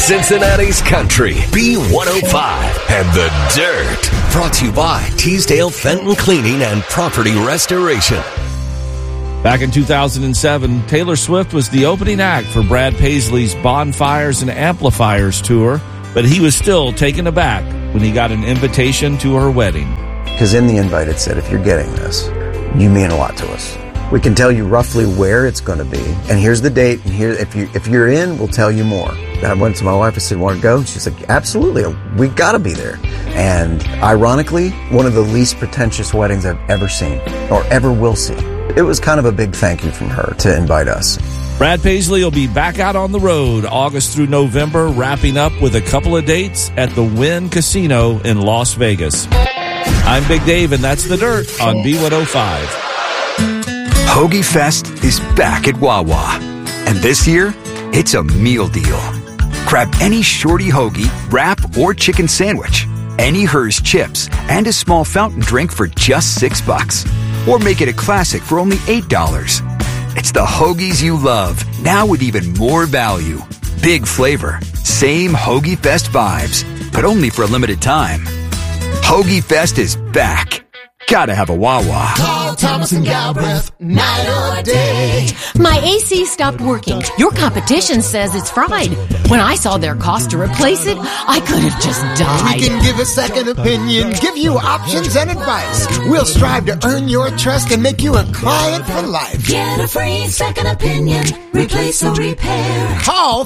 Cincinnati's Country, B105, and The Dirt. Brought to you by Teasdale Fenton Cleaning and Property Restoration. Back in 2007, Taylor Swift was the opening act for Brad Paisley's Bonfires and Amplifiers tour, but he was still taken aback when he got an invitation to her wedding. Because in the invite it said, if you're getting this, you mean a lot to us. We can tell you roughly where it's going to be, and here's the date, and here, if you're in, we'll tell you more. I went to my wife, I said, want to go? She's like, absolutely, we got to be there. And ironically, one of the least pretentious weddings I've ever seen, or ever will see. It was kind of a big thank you from her to invite us. Brad Paisley will be back out on the road August through November, wrapping up with a couple of dates at the Wynn Casino in Las Vegas. I'm Big Dave, and that's The Dirt on B105. Hoagie Fest is back at Wawa. And this year, it's a meal deal. Grab any shorty hoagie, wrap, or chicken sandwich, any Hers chips, and a small fountain drink for just $6. Or make it a classic for only $8. It's the hoagies you love, now with even more value. Big flavor, same Hoagie Fest vibes, but only for a limited time. Hoagie Fest is back. Gotta have a Wawa. Call Thomas and Galbraith, night or day. My AC stopped working. Your competition says it's fried. When I saw their cost to replace it, I could have just died. We can give a second opinion, give you options and advice. We'll strive to earn your trust and make you a client for life. Get a free second opinion. Replace or repair. Call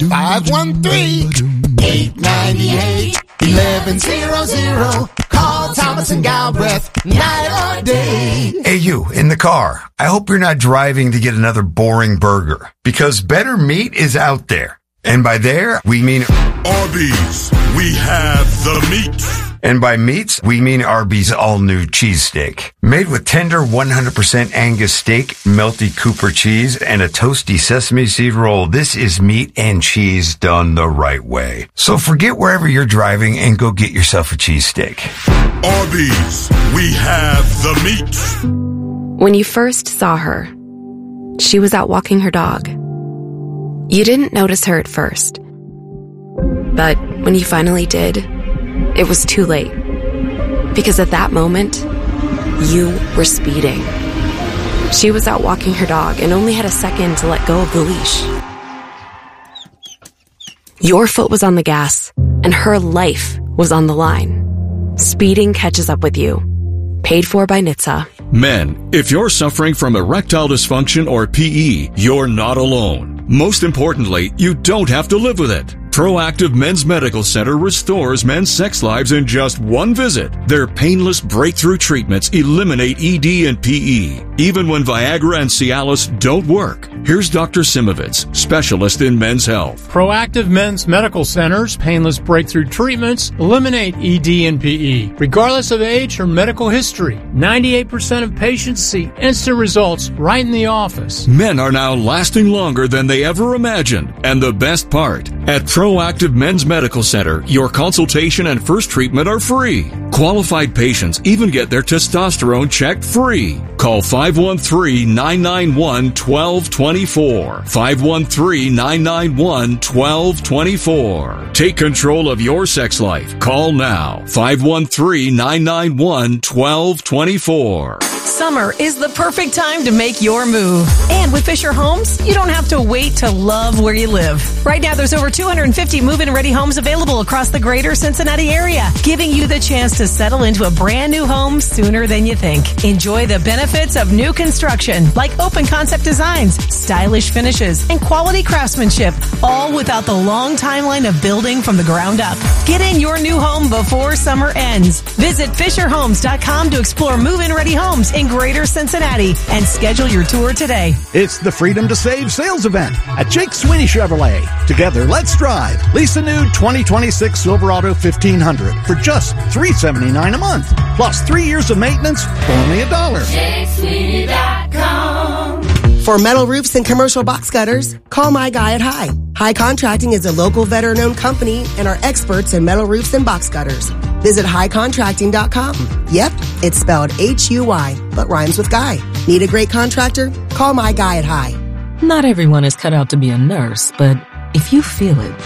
513-898-1100. Call Thomas and Galbraith, night or day. Hey, you, in the car. I hope you're not driving to get another boring burger, because better meat is out there. And by there, we mean Arby's. We have the meat. And by meats, we mean Arby's all-new cheesesteak. Made with tender 100% Angus steak, melty Cooper cheese, and a toasty sesame seed roll, this is meat and cheese done the right way. So forget wherever you're driving and go get yourself a cheesesteak. Arby's. We have the meat. When you first saw her, she was out walking her dog. You didn't notice her at first. But when you finally did, it was too late. Because at that moment, you were speeding. She was out walking her dog and only had a second to let go of the leash. Your foot was on the gas, and her life was on the line. Speeding catches up with you. Paid for by NHTSA. Men, if you're suffering from erectile dysfunction or PE, you're not alone. Most importantly, you don't have to live with it. Proactive Men's Medical Center restores men's sex lives in just one visit. Their painless breakthrough treatments eliminate ED and PE, even when Viagra and Cialis don't work. Here's Dr. Simovitz, specialist in men's health. Proactive Men's Medical Center's painless breakthrough treatments eliminate ED and PE, regardless of age or medical history. 98% of patients see instant results right in the office. Men are now lasting longer than they ever imagined. And the best part, at Proactive Men's Medical Center, your consultation and first treatment are free. Qualified patients even get their testosterone checked free. Call 513-991-1224. 513-991-1224. Take control of your sex life. Call now. 513-991-1224. Summer is the perfect time to make your move. And with Fisher Homes, you don't have to wait to love where you live. Right now, there's over 250 move-in ready homes available across the greater Cincinnati area, giving you the chance to settle into a brand new home sooner than you think. Enjoy the benefits of new construction, like open concept designs, stylish finishes, and quality craftsmanship, all without the long timeline of building from the ground up. Get in your new home before summer ends. Visit FisherHomes.com to explore move-in ready homes in greater Cincinnati and schedule your tour today. It's the Freedom to Save sales event at Jake Sweeney Chevrolet. Together, let's drive. Lease a new 2026 Silverado 1500 for just $379 a month, plus 3 years of maintenance for only $1. JakeSweeney.com. For metal roofs and commercial box gutters, call my guy at High. High Contracting is a local veteran-owned company and are experts in metal roofs and box gutters. Visit highcontracting.com. Yep, it's spelled H-U-Y, but rhymes with guy. Need a great contractor? Call my guy at High. Not everyone is cut out to be a nurse, but if you feel it, that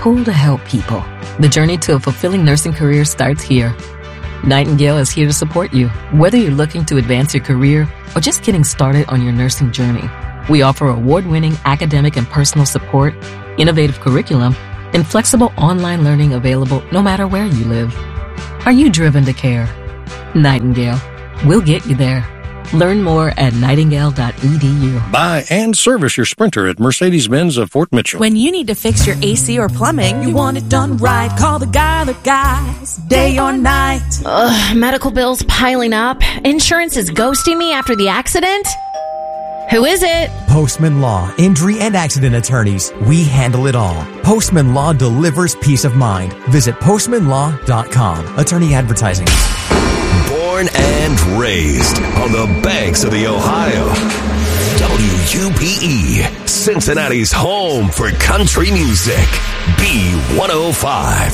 pool to help people. The journey to a fulfilling nursing career starts here. Nightingale is here to support you, whether you're looking to advance your career or just getting started on your nursing journey. We offer award-winning academic and personal support, innovative curriculum, and flexible online learning available no matter where you live. Are you driven to care? Nightingale. We'll get you there. Learn more at nightingale.edu. Buy and service your Sprinter at Mercedes-Benz of Fort Mitchell. When you need to fix your AC or plumbing, you want it done right. Call the guys, day or night. Ugh, medical bills piling up. Insurance is ghosting me after the accident. Who is it? Postman Law, injury and accident attorneys. We handle it all. Postman Law delivers peace of mind. Visit postmanlaw.com. Attorney advertising. Born and raised on the banks of the Ohio. WUPE, Cincinnati's home for country music. B105.